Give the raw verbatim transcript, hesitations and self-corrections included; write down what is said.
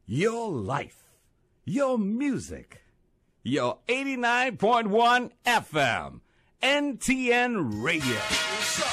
your life, your music, your eighty-nine point one F M, N T N Radio. What's up?